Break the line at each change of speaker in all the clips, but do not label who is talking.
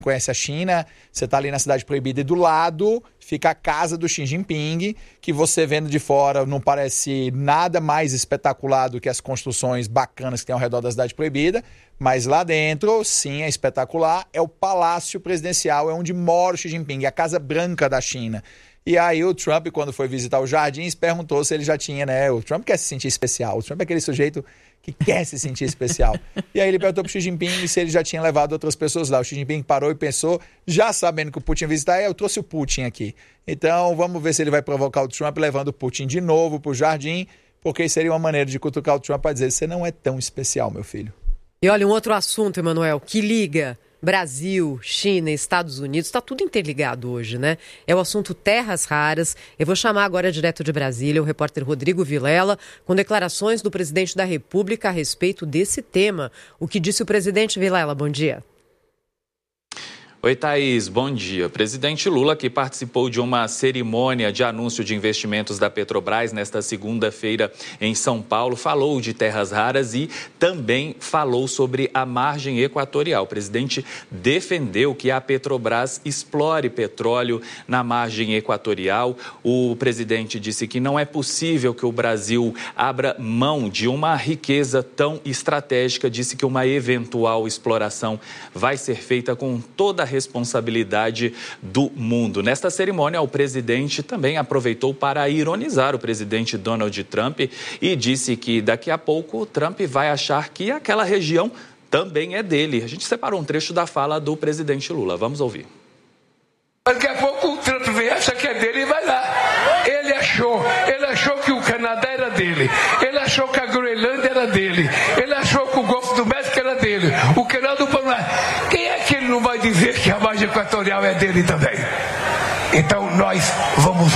conhece a China, você está ali na Cidade Proibida e do lado fica a casa do Xi Jinping, que você vendo de fora não parece nada mais espetacular do que as construções bacanas que tem ao redor da Cidade Proibida, mas lá dentro, sim, é espetacular, é o Palácio Presidencial, é onde mora o Xi Jinping, é a Casa Branca da China. E aí o Trump, quando foi visitar os jardins, perguntou se ele já tinha, né? O Trump quer se sentir especial, o Trump é aquele sujeito que quer se sentir especial. E aí ele perguntou pro Xi Jinping se ele já tinha levado outras pessoas lá. O Xi Jinping parou e pensou, já sabendo que o Putin ia visitar, eu trouxe o Putin aqui. Então vamos ver se ele vai provocar o Trump levando o Putin de novo pro jardim, porque seria uma maneira de cutucar o Trump para dizer, você não é tão especial, meu filho.
E olha, um outro assunto, Emanuel, que liga Brasil, China, Estados Unidos, está tudo interligado hoje, né? É o assunto terras raras. Eu vou chamar agora direto de Brasília o repórter Rodrigo Vilela com declarações do presidente da República a respeito desse tema. O que disse o presidente? Vilela, bom dia.
Oi, Thaís, bom dia. Presidente Lula, que participou de uma cerimônia de anúncio de investimentos da Petrobras nesta segunda-feira em São Paulo, falou de terras raras e também falou sobre a margem equatorial. O presidente defendeu que a Petrobras explore petróleo na margem equatorial. O presidente disse que não é possível que o Brasil abra mão de uma riqueza tão estratégica. Disse que uma eventual exploração vai ser feita com toda a responsabilidade do mundo. Nesta cerimônia, o presidente também aproveitou para ironizar o presidente Donald Trump e disse que daqui a pouco o Trump vai achar que aquela região também é dele. A gente separou um trecho da fala do presidente Lula. Vamos ouvir.
Daqui a pouco o Trump vem, acha que é dele e vai lá. Ele achou que o Canadá era dele. Ele achou que a Groenlândia era dele. Ele achou que o Golfo do México era dele. O canal do Panamá. Quem é que ele não vai dizer que a margem equatorial é dele também? Então nós vamos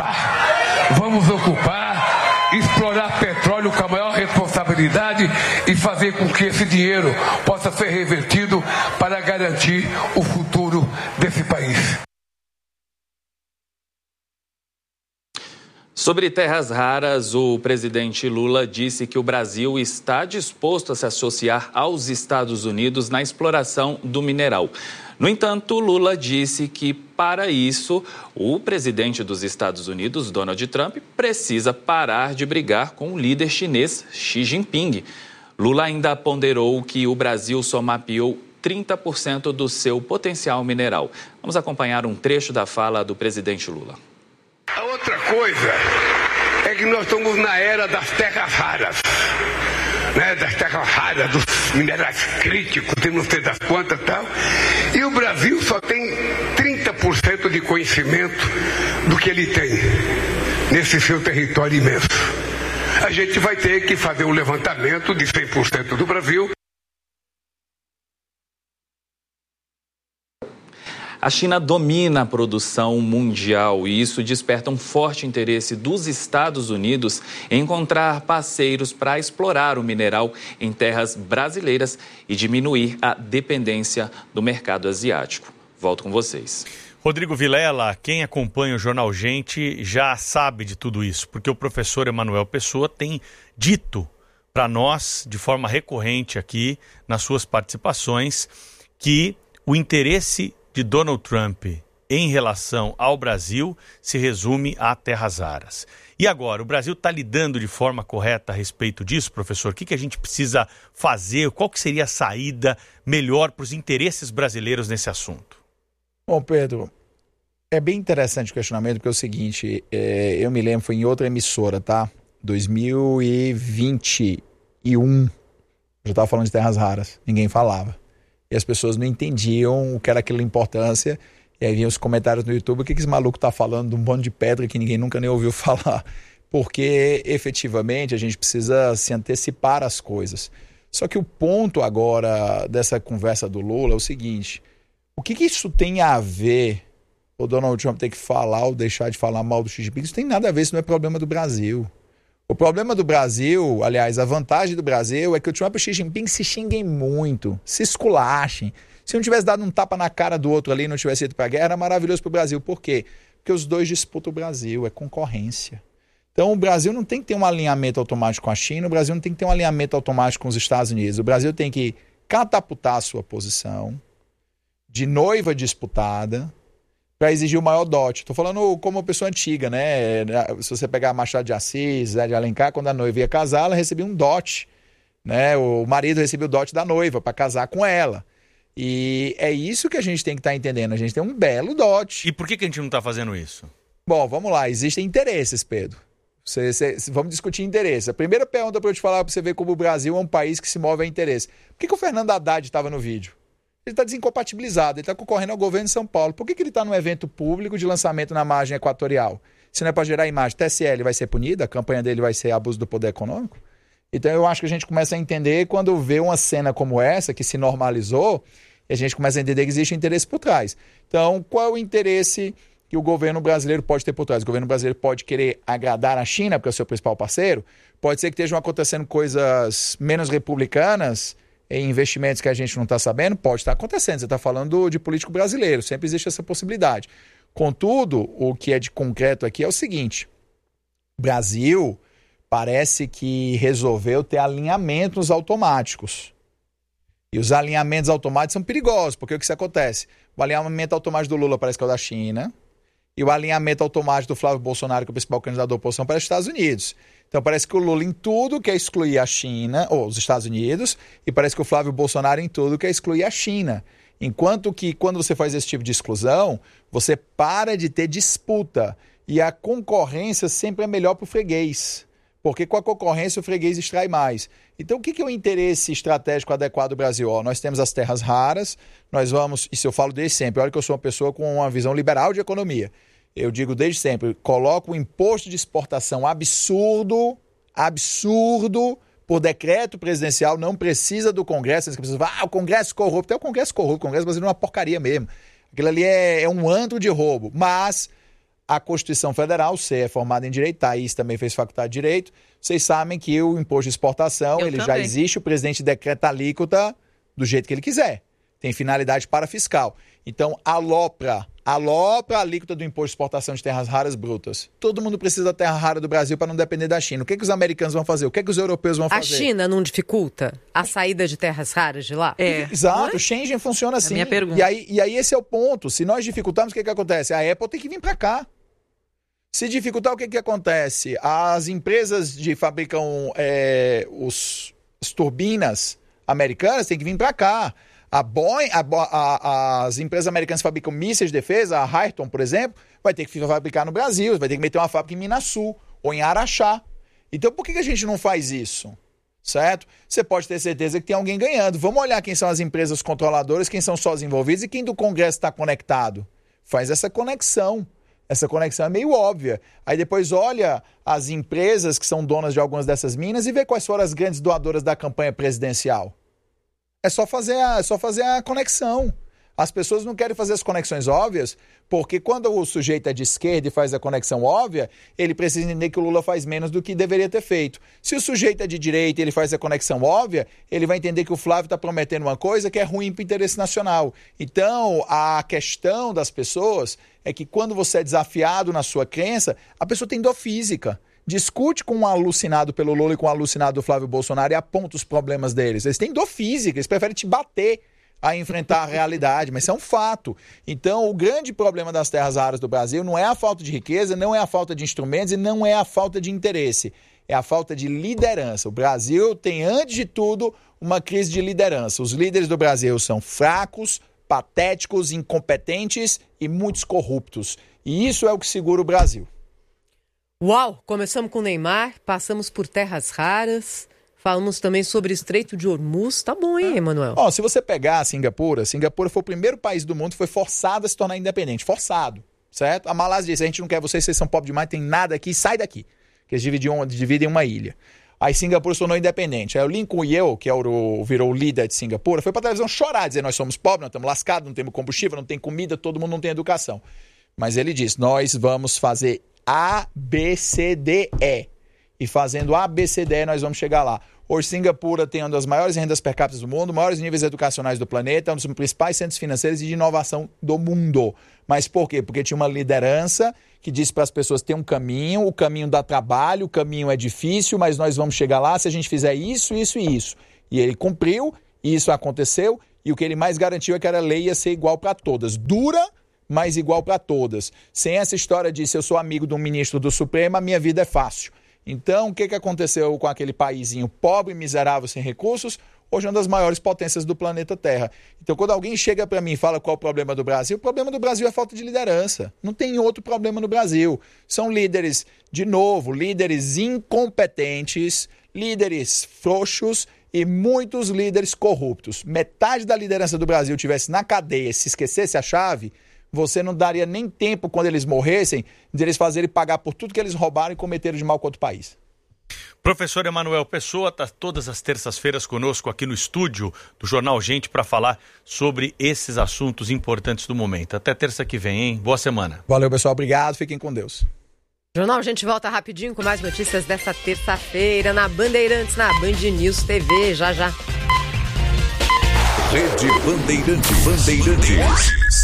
ocupar, explorar petróleo com a maior responsabilidade e fazer com que esse dinheiro possa ser revertido para garantir o futuro desse país.
Sobre terras raras, o presidente Lula disse que o Brasil está disposto a se associar aos Estados Unidos na exploração do mineral. No entanto, Lula disse que, para isso, o presidente dos Estados Unidos, Donald Trump, precisa parar de brigar com o líder chinês Xi Jinping. Lula ainda ponderou que o Brasil só mapeou 30% do seu potencial mineral. Vamos acompanhar um trecho da fala do presidente Lula.
A outra coisa é que nós estamos na era das terras raras, né? Das terras raras, dos minerais críticos, tem não sei das quantas e tal. E o Brasil só tem 30% de conhecimento do que ele tem nesse seu território imenso. A gente vai ter que fazer um levantamento de 100% do Brasil.
A China domina a produção mundial e isso desperta um forte interesse dos Estados Unidos em encontrar parceiros para explorar o mineral em terras brasileiras e diminuir a dependência do mercado asiático. Volto com vocês.
Rodrigo Vilela, quem acompanha o Jornal Gente já sabe de tudo isso, porque o professor Emanuel Pessoa tem dito para nós, de forma recorrente aqui, nas suas participações, que o interesse de Donald Trump em relação ao Brasil se resume a terras raras. E agora, o Brasil está lidando de forma correta a respeito disso, professor? O que a gente precisa fazer? Qual que seria a saída melhor para os interesses brasileiros nesse assunto?
Bom, Pedro, é bem interessante o questionamento, porque é o seguinte, eu me lembro, foi em outra emissora, tá? 2021, eu já estava falando de terras raras, ninguém falava. E as pessoas não entendiam o que era aquela importância. E aí vinham os comentários no YouTube, o que esse maluco tá falando de um bando de pedra que ninguém nunca nem ouviu falar. Porque, efetivamente, a gente precisa se antecipar às coisas. Só que o ponto agora dessa conversa do Lula é o seguinte, o que isso tem a ver, o Donald Trump ter que falar ou deixar de falar mal do Xi Jinping? Isso tem nada a ver, isso não é problema do Brasil. O problema do Brasil, aliás, a vantagem do Brasil é que o Trump e o Xi Jinping se xinguem muito, se esculachem. Se não tivesse dado um tapa na cara do outro ali e não tivesse ido para a guerra, era maravilhoso para o Brasil. Por quê? Porque os dois disputam o Brasil, é concorrência. Então o Brasil não tem que ter um alinhamento automático com a China, o Brasil não tem que ter um alinhamento automático com os Estados Unidos. O Brasil tem que catapultar a sua posição, de noiva disputada para exigir o maior dote. Estou falando como uma pessoa antiga, né? Se você pegar Machado de Assis, Zé de Alencar, quando a noiva ia casar, ela recebia um dote, né? O marido recebia o dote da noiva para casar com ela. E é isso que a gente tem que estar entendendo. A gente tem um belo dote.
E por que a gente não está fazendo isso?
Bom, vamos lá. Existem interesses, Pedro. Vamos discutir interesse. A primeira pergunta para eu te falar, para você ver como o Brasil é um país que se move a interesse. Por que o Fernando Haddad estava no vídeo? Ele está desincompatibilizado, ele está concorrendo ao governo de São Paulo. Por que ele está num evento público de lançamento na margem equatorial? Se não é para gerar imagem, TSL vai ser punida, a campanha dele vai ser abuso do poder econômico? Então eu acho que a gente começa a entender quando vê uma cena como essa, que se normalizou, e a gente começa a entender que existe interesse por trás. Então, qual é o interesse que o governo brasileiro pode ter por trás? O governo brasileiro pode querer agradar a China, porque é o seu principal parceiro? Pode ser que estejam acontecendo coisas menos republicanas, em investimentos que a gente não está sabendo? Pode estar acontecendo. Você está falando de político brasileiro, sempre existe essa possibilidade. Contudo, o que é de concreto aqui é o seguinte: o Brasil parece que resolveu ter alinhamentos automáticos. E os alinhamentos automáticos são perigosos, porque o que isso acontece? O alinhamento automático do Lula parece que é o da China, e o alinhamento automático do Flávio Bolsonaro, que é o principal candidato da oposição, parece os Estados Unidos. Então parece que o Lula em tudo quer excluir a China, ou os Estados Unidos, e parece que o Flávio Bolsonaro em tudo quer excluir a China. Enquanto que quando você faz esse tipo de exclusão, você para de ter disputa. E a concorrência sempre é melhor para o freguês. Porque com a concorrência o freguês extrai mais. Então o que é o interesse estratégico adequado do Brasil? Nós temos as terras raras, nós vamos, isso eu falo desde sempre, olha que eu sou uma pessoa com uma visão liberal de economia. Eu digo desde sempre, coloco um imposto de exportação absurdo, por decreto presidencial, não precisa do Congresso. As pessoas falam, o Congresso corrupto. É o Congresso corrupto, o Congresso brasileiro é uma porcaria mesmo. Aquilo ali é um antro de roubo. Mas a Constituição Federal, você é formado em Direito, Thaís também fez faculdade de Direito, vocês sabem que o imposto de exportação, ele já existe, o presidente decreta a alíquota do jeito que ele quiser. Tem finalidade parafiscal. Então, alopra a alíquota do imposto de exportação de terras raras brutas. Todo mundo precisa da terra rara do Brasil para não depender da China. O que os americanos vão fazer? O que os europeus vão fazer?
A China não dificulta a saída de terras raras de lá?
Exato, o Schengen funciona assim.
É a minha pergunta.
E aí esse é o ponto. Se nós dificultarmos, o que acontece? A Apple tem que vir para cá. Se dificultar, o que acontece? As empresas que fabricam as turbinas americanas têm que vir para cá. A Boeing, as empresas americanas que fabricam mísseis de defesa, a Raytheon, por exemplo, vai ter que fabricar no Brasil, vai ter que meter uma fábrica em Minasul ou em Araxá. Então, por que a gente não faz isso? Certo? Você pode ter certeza que tem alguém ganhando. Vamos olhar quem são as empresas controladoras, quem são só os envolvidos e quem do Congresso está conectado. Faz essa conexão. Essa conexão é meio óbvia. Aí depois olha as empresas que são donas de algumas dessas minas e vê quais foram as grandes doadoras da campanha presidencial. É só fazer a conexão. As pessoas não querem fazer as conexões óbvias, porque quando o sujeito é de esquerda e faz a conexão óbvia, ele precisa entender que o Lula faz menos do que deveria ter feito. Se o sujeito é de direita e ele faz a conexão óbvia, ele vai entender que o Flávio está prometendo uma coisa que é ruim para o interesse nacional. Então, a questão das pessoas é que quando você é desafiado na sua crença, a pessoa tem dor física. Discute com um alucinado pelo Lula e com um alucinado do Flávio Bolsonaro e aponta os problemas deles. Eles têm dor física, eles preferem te bater a enfrentar a realidade, mas isso é um fato. Então, o grande problema das terras raras do Brasil não é a falta de riqueza, não é a falta de instrumentos e não é a falta de interesse. É a falta de liderança. O Brasil tem, antes de tudo, uma crise de liderança. Os líderes do Brasil são fracos, patéticos, incompetentes e muitos corruptos. E isso é o que segura o Brasil.
Uau! Começamos com o Neymar, passamos por terras raras, falamos também sobre Estreito de Hormuz. Tá bom, hein, Emanuel?
Se você pegar a Singapura foi o primeiro país do mundo que foi forçado a se tornar independente. Forçado, certo? A Malásia disse, a gente não quer vocês são pobres demais, tem nada aqui, sai daqui. Que eles dividem uma ilha. Aí Singapura se tornou independente. Aí o Lee Kuan Yew, que virou o líder de Singapura, foi pra televisão chorar, dizer, nós somos pobres, nós estamos lascados, não temos combustível, não tem comida, todo mundo não tem educação. Mas ele disse, nós vamos fazer A, B, C, D, E. E fazendo A, B, C, D, E, nós vamos chegar lá. Hoje, Singapura tem uma das maiores rendas per capita do mundo, maiores níveis educacionais do planeta, um dos principais centros financeiros e de inovação do mundo. Mas por quê? Porque tinha uma liderança que disse para as pessoas ter um caminho, o caminho dá trabalho, o caminho é difícil, mas nós vamos chegar lá se a gente fizer isso, isso e isso. E ele cumpriu, e isso aconteceu, e o que ele mais garantiu é que a lei ia ser igual para todas. Dura, mas igual para todas. Sem essa história de se eu sou amigo de um ministro do Supremo, a minha vida é fácil. Então, o que aconteceu com aquele paizinho pobre, miserável, sem recursos? Hoje é uma das maiores potências do planeta Terra. Então, quando alguém chega para mim e fala qual é o problema do Brasil é falta de liderança. Não tem outro problema no Brasil. São líderes, de novo, líderes incompetentes, líderes frouxos e muitos líderes corruptos. Metade da liderança do Brasil tivesse na cadeia, se esquecesse a chave, você não daria nem tempo, quando eles morressem, de eles fazerem pagar por tudo que eles roubaram e cometeram de mal contra o país.
Professor Emanuel Pessoa está todas as terças-feiras conosco aqui no estúdio do Jornal Gente para falar sobre esses assuntos importantes do momento. Até terça que vem, hein? Boa semana.
Valeu, pessoal. Obrigado. Fiquem com Deus.
Jornal Gente volta rapidinho com mais notícias desta terça-feira na Bandeirantes, na Band News TV. Já.
Rede Bandeirantes.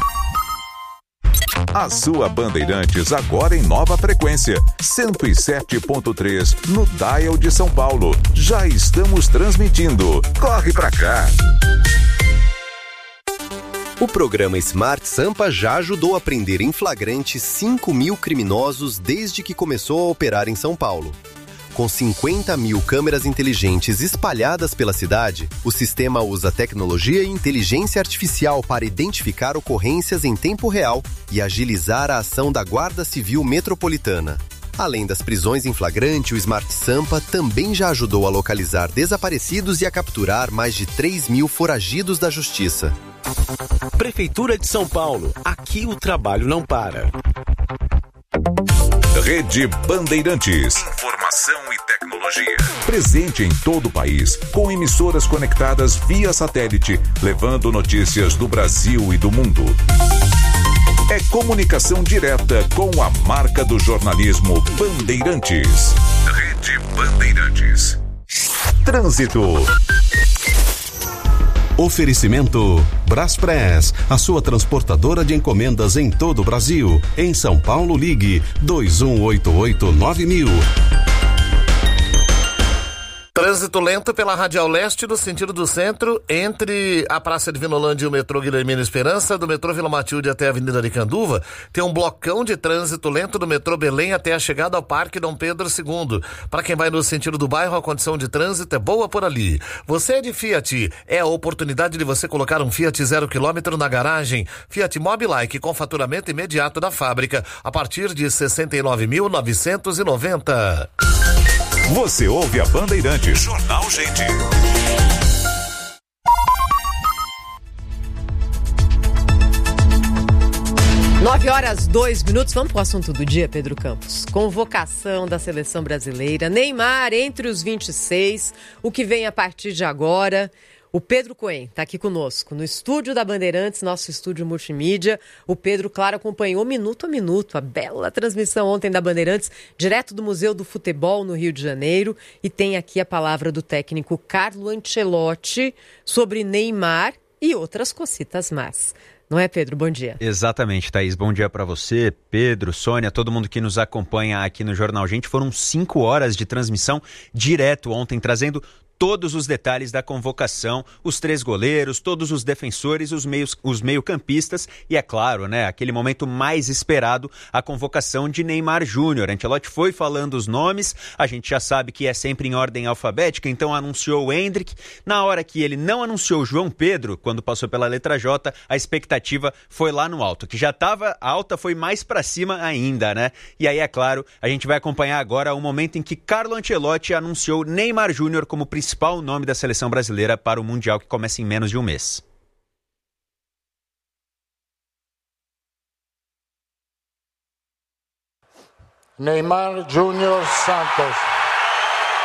A sua Bandeirantes agora em nova frequência, 107.3 no Dial de São Paulo. Já estamos transmitindo. Corre pra cá!
O programa Smart Sampa já ajudou a prender em flagrante 5.000 criminosos desde que começou a operar em São Paulo. Com 50.000 câmeras inteligentes espalhadas pela cidade, o sistema usa tecnologia e inteligência artificial para identificar ocorrências em tempo real e agilizar a ação da Guarda Civil Metropolitana. Além das prisões em flagrante, o Smart Sampa também já ajudou a localizar desaparecidos e a capturar mais de 3.000 foragidos da Justiça.
Prefeitura de São Paulo. Aqui o trabalho não para.
Rede Bandeirantes. Informação e tecnologia. Presente em todo o país, com emissoras conectadas via satélite, levando notícias do Brasil e do mundo. É comunicação direta com a marca do jornalismo Bandeirantes. Rede Bandeirantes. Trânsito.
Oferecimento Braspress, a sua transportadora de encomendas em todo o Brasil. Em São Paulo, ligue 2188-9000.
Trânsito lento pela Radial Leste no sentido do centro, entre a Praça de Vinolândia e o metrô Guilhermina Esperança, do metrô Vila Matilde até a Avenida Aricanduva, tem um blocão de trânsito lento do metrô Belém até a chegada ao Parque Dom Pedro II. Para quem vai no sentido do bairro, a condição de trânsito é boa por ali. Você é de Fiat, é a oportunidade de você colocar um Fiat 0 km na garagem. Fiat Mobilike com faturamento imediato da fábrica, a partir de 69.990.
Você ouve a Bandeirantes. Jornal Gente.
9h02. Vamos para o assunto do dia, Pedro Campos. Convocação da seleção brasileira. Neymar entre os 26. O que vem a partir de agora? O Pedro Cohen está aqui conosco, no estúdio da Bandeirantes, nosso estúdio multimídia. O Pedro, claro, acompanhou minuto a minuto a bela transmissão ontem da Bandeirantes, direto do Museu do Futebol, no Rio de Janeiro. E tem aqui a palavra do técnico Carlo Ancelotti sobre Neymar e outras cositas más. Não é, Pedro? Bom dia.
Exatamente, Thaís. Bom dia para você, Pedro, Sônia, todo mundo que nos acompanha aqui no Jornal Gente. Foram 5 horas de transmissão direto ontem, trazendo todos os detalhes da convocação, os 3 goleiros, todos os defensores, os meio-campistas e, é claro, né, aquele momento mais esperado, a convocação de Neymar Júnior. Ancelotti foi falando os nomes, a gente já sabe que é sempre em ordem alfabética, então anunciou o Endrick. Na hora que ele não anunciou o João Pedro, quando passou pela letra J, a expectativa foi lá no alto, que já estava alta, foi mais para cima ainda, né? E aí, é claro, a gente vai acompanhar agora o momento em que Carlo Ancelotti anunciou Neymar Júnior como principal nome da seleção brasileira para o Mundial, que começa em menos de um mês.
Neymar Júnior Santos.